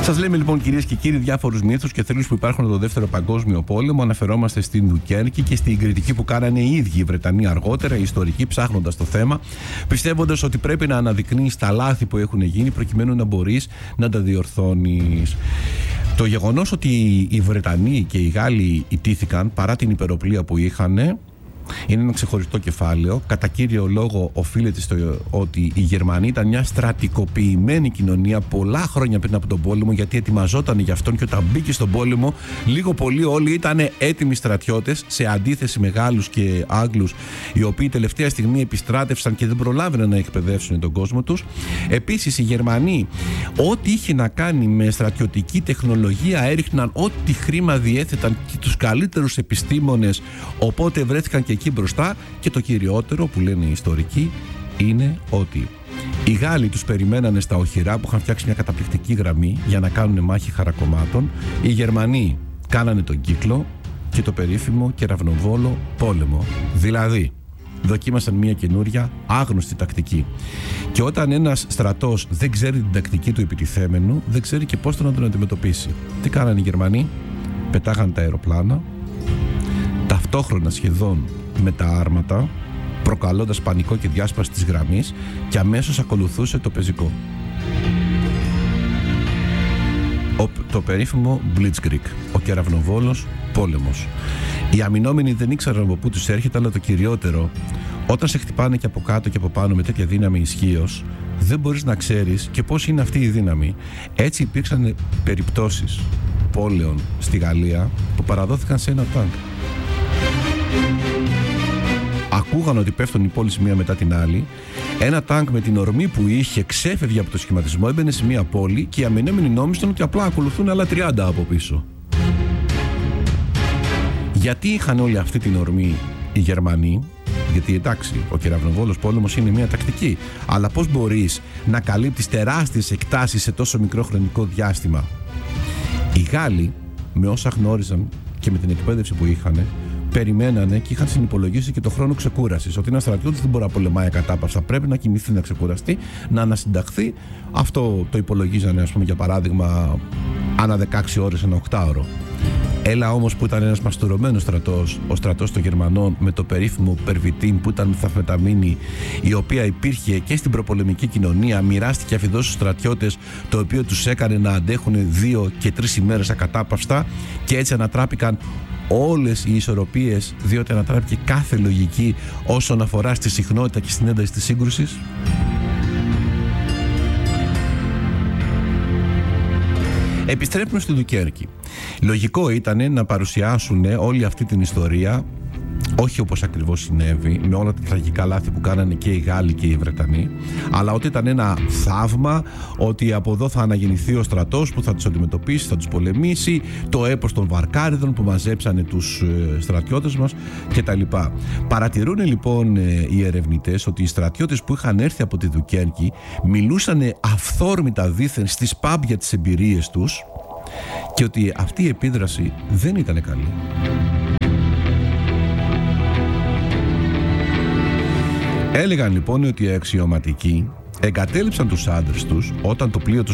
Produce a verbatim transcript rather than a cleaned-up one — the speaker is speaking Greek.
Σας λέμε λοιπόν, κυρίες και κύριοι, διάφορους μύθους και θρύλους που υπάρχουν στο Δεύτερο Παγκόσμιο Πόλεμο. Αναφερόμαστε στην Δουκέρκη και στην κριτική που κάνανε οι ίδιοι οι Βρετανοί αργότερα, οι ιστορικοί, ψάχνοντας το θέμα, πιστεύοντας ότι πρέπει να αναδεικνύεις τα λάθη που έχουν γίνει προκειμένου να μπορείς να τα διορθώνεις. Το γεγονός ότι οι Βρετανοί και οι Γάλλοι ιτήθηκαν παρά την υπεροπλία που είχαν είναι ένα ξεχωριστό κεφάλαιο. Κατά κύριο λόγο οφείλεται στο ότι οι Γερμανοί ήταν μια στρατικοποιημένη κοινωνία πολλά χρόνια πριν από τον πόλεμο, γιατί ετοιμαζόταν για αυτόν, και όταν μπήκε στον πόλεμο λίγο πολύ όλοι ήταν έτοιμοι στρατιώτες, σε αντίθεση με Γάλλους και Άγγλους, οι οποίοι τελευταία στιγμή επιστράτευσαν και δεν προλάβαιναν να εκπαιδεύσουν τον κόσμο τους. Επίσης οι Γερμανοί ό,τι είχε να κάνει με στρατιωτική τεχνολογία έριχναν, ό,τι χρήμα διέθεταν και τους καλύτερους επιστήμονες, οπότε βρέθηκαν και εκεί μπροστά. Και το κυριότερο που λένε οι ιστορικοί είναι ότι οι Γάλλοι τους περιμένανε στα οχυρά που είχαν φτιάξει μια καταπληκτική γραμμή για να κάνουν μάχη χαρακομμάτων. Οι Γερμανοί κάνανε τον κύκλο και το περίφημο κεραυνοβόλο πόλεμο. Δηλαδή δοκίμασαν μια καινούρια άγνωστη τακτική. Και όταν ένας στρατός δεν ξέρει την τακτική του επιτιθέμενου, δεν ξέρει και πώς να τον αντιμετωπίσει. Τι κάνανε οι Γερμανοί? Πετάγαν τα αεροπλάνα ταυτόχρονα σχεδόν με τα άρματα, προκαλώντας πανικό και διάσπαση της γραμμής, και αμέσως ακολουθούσε το πεζικό. Ο, το περίφημο Blitzkrieg, ο κεραυνοβόλος πόλεμος. Οι αμυνόμενοι δεν ήξεραν από πού τους έρχεται, αλλά το κυριότερο, όταν σε χτυπάνε και από κάτω και από πάνω με τέτοια δύναμη ισχύως, δεν μπορείς να ξέρεις και πώς είναι αυτή η δύναμη. Έτσι υπήρξαν περιπτώσεις πόλεων στη Γαλλία που παραδόθηκαν σε ένα τάγκ. Ακούγαν ότι πέφτουν οι πόλεις μία μετά την άλλη. Ένα τάγκ με την ορμή που είχε ξέφευγε από το σχηματισμό, έμπαινε σε μία πόλη και οι αμυνόμενοι νόμιζαν ότι απλά ακολουθούν άλλα τριάντα από πίσω. Γιατί είχαν όλη αυτή την ορμή οι Γερμανοί? Γιατί εντάξει, ο κεραυνοβόλος πόλεμος είναι μια τακτική, αλλά πώς μπορείς να καλύπτεις τεράστιες εκτάσεις σε τόσο μικρό χρονικό διάστημα? Οι Γάλλοι, με όσα γνώριζαν και με την εκπαίδευση που είχαν, περιμένανε και είχαν συνυπολογίσει και το χρόνο ξεκούρασης. Ότι ένας στρατιώτης δεν μπορεί να πολεμάει ακατάπαυστα. Πρέπει να κοιμηθεί, να ξεκουραστεί, να ανασυνταχθεί. Αυτό το υπολογίζανε, ας πούμε, για παράδειγμα, ανά δεκαέξι ώρες, ένα οκτάωρο. Έλα όμως που ήταν ένας μαστουρωμένος στρατός, ο στρατός των Γερμανών, με το περίφημο Περβιτίν που ήταν μεθαμφεταμίνη, η οποία υπήρχε και στην προπολεμική κοινωνία, μοιράστηκε αφιδώς στους στρατιώτες, το οποίο τους έκανε να αντέχουν δύο και τρεις ημέρες ακατάπαυστα, και έτσι ανατράπηκαν όλες οι ισορροπίες, διότι ανατράπηκε κάθε λογική όσον αφορά στη συχνότητα και στην ένταση της σύγκρουσης. Επιστρέφουμε στη Δουκέρκη. Λογικό ήταν να παρουσιάσουν όλη αυτή την ιστορία όχι όπως ακριβώς συνέβη, με όλα τα τραγικά λάθη που κάνανε και οι Γάλλοι και οι Βρετανοί, αλλά ότι ήταν ένα θαύμα, ότι από εδώ θα αναγεννηθεί ο στρατός που θα τους αντιμετωπίσει, θα τους πολεμήσει, το έπος των Βαρκάριδων που μαζέψανε τους ε, στρατιώτες μας κτλ. Παρατηρούν λοιπόν ε, οι ερευνητές ότι οι στρατιώτες που είχαν έρθει από τη Δουκέρκη μιλούσαν αυθόρμητα δήθεν στις παμπ για τις εμπειρίες τους, και ότι αυτή η επίδραση δεν ήταν καλή. Έλεγαν λοιπόν ότι οι αξιωματικοί εγκατέλειψαν τους άντρες τους όταν το πλοίο τους